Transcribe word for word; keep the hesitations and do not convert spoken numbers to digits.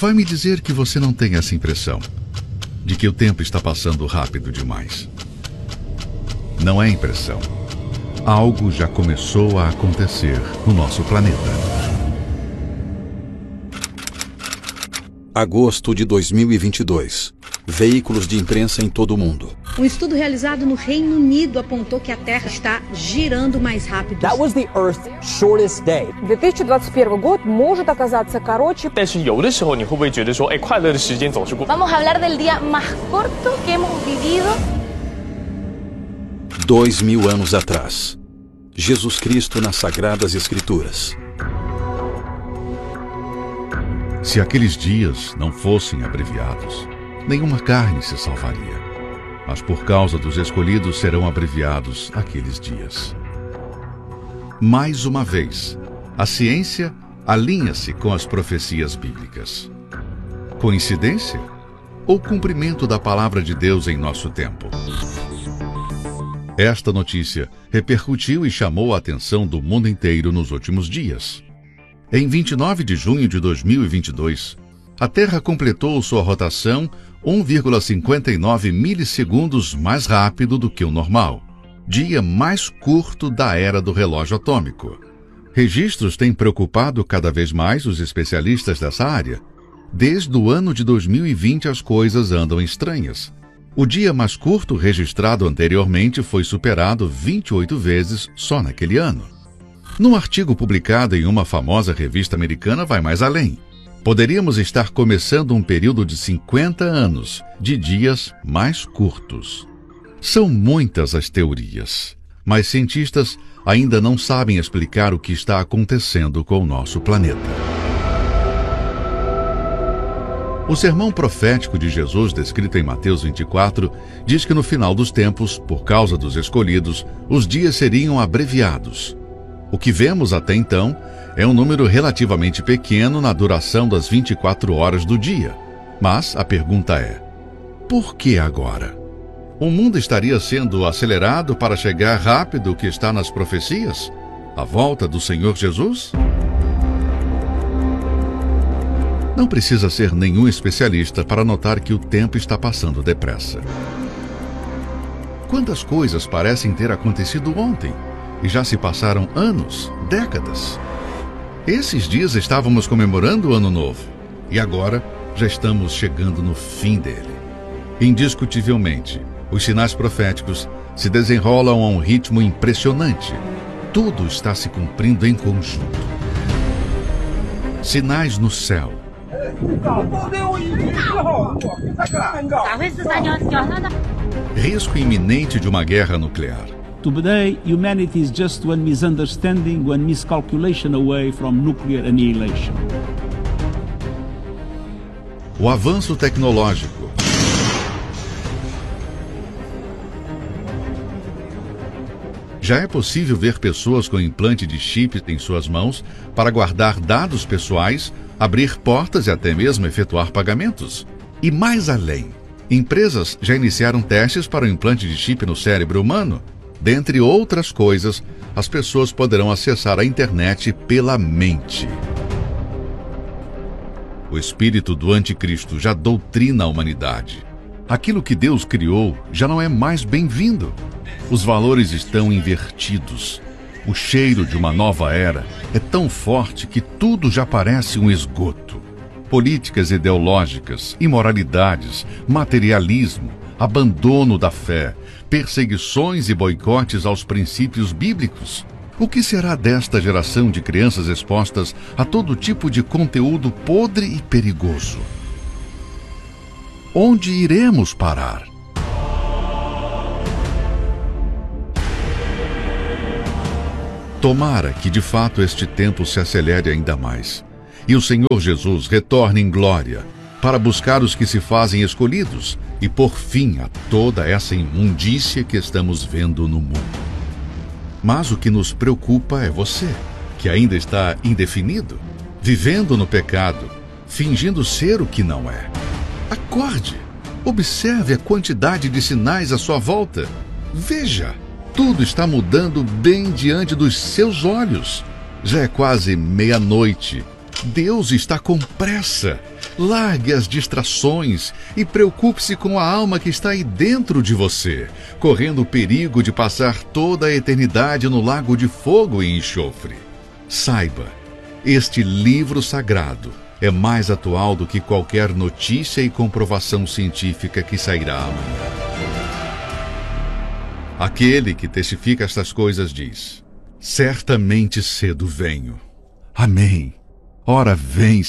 vai me dizer que você não tem essa impressão de que o tempo está passando rápido demais. Não é impressão. Algo já começou a acontecer no nosso planeta. Agosto de dois mil e vinte e dois. Veículos de imprensa em todo o mundo. Um estudo realizado no Reino Unido apontou que a Terra está girando mais rápido. That was the Earth's shortest day. две тысячи двадцать первый год может оказаться короче. 但是有的时候你会不会觉得说，哎，快乐的时间总是过。 Vamos a hablar del día más corto que hemos vivido. Dois mil anos atrás. Jesus Cristo nas Sagradas Escrituras. Se aqueles dias não fossem abreviados, nenhuma carne se salvaria. Mas por causa dos escolhidos serão abreviados aqueles dias. Mais uma vez, a ciência alinha-se com as profecias bíblicas. Coincidência? Ou cumprimento da palavra de Deus em nosso tempo? Esta notícia repercutiu e chamou a atenção do mundo inteiro nos últimos dias. Em vinte e nove de junho de dois mil e vinte e dois, a Terra completou sua rotação um vírgula cinquenta e nove milissegundos mais rápido do que o normal, dia mais curto da era do relógio atômico. Registros têm preocupado cada vez mais os especialistas dessa área. Desde o ano de dois mil e vinte as coisas andam estranhas. O dia mais curto registrado anteriormente foi superado vinte e oito vezes só naquele ano. Num artigo publicado em uma famosa revista americana vai mais além. Poderíamos estar começando um período de cinquenta anos de dias mais curtos. São muitas as teorias, mas cientistas ainda não sabem explicar o que está acontecendo com o nosso planeta. O sermão profético de Jesus, descrito em Mateus vinte e quatro, diz que no final dos tempos, por causa dos escolhidos, os dias seriam abreviados. O que vemos até então é um número relativamente pequeno na duração das vinte e quatro horas do dia. Mas a pergunta é: por que agora? O mundo estaria sendo acelerado para chegar rápido o que está nas profecias? A volta do Senhor Jesus? Não precisa ser nenhum especialista para notar que o tempo está passando depressa. Quantas coisas parecem ter acontecido ontem e já se passaram anos, décadas? Esses dias estávamos comemorando o Ano Novo e agora já estamos chegando no fim dele. Indiscutivelmente, os sinais proféticos se desenrolam a um ritmo impressionante. Tudo está se cumprindo em conjunto. Sinais no céu. Risco iminente de uma guerra nuclear. Today, humanity is just one misunderstanding, one miscalculation away from nuclear annihilation. O avanço tecnológico. Já é possível ver pessoas com implante de chip em suas mãos para guardar dados pessoais, abrir portas e até mesmo efetuar pagamentos. E mais além, empresas já iniciaram testes para o implante de chip no cérebro humano. Dentre outras coisas, as pessoas poderão acessar a internet pela mente. O espírito do anticristo já doutrina a humanidade. Aquilo que Deus criou já não é mais bem-vindo. Os valores estão invertidos. O cheiro de uma nova era é tão forte que tudo já parece um esgoto. Políticas ideológicas, imoralidades, materialismo, abandono da fé, perseguições e boicotes aos princípios bíblicos. O que será desta geração de crianças expostas a todo tipo de conteúdo podre e perigoso? Onde iremos parar? Tomara que de fato este tempo se acelere ainda mais e o Senhor Jesus retorne em glória para buscar os que se fazem escolhidos e pôr fim a toda essa imundícia que estamos vendo no mundo. Mas o que nos preocupa é você, que ainda está indefinido, vivendo no pecado, fingindo ser o que não é. Acorde! Observe a quantidade de sinais à sua volta. Veja! Tudo está mudando bem diante dos seus olhos. Já é quase meia-noite. Deus está com pressa. Largue as distrações e preocupe-se com a alma que está aí dentro de você, correndo o perigo de passar toda a eternidade no lago de fogo e enxofre. Saiba, este livro sagrado é mais atual do que qualquer notícia e comprovação científica que sairá amanhã. Aquele que testifica estas coisas diz: certamente cedo venho. Amém. Ora vem,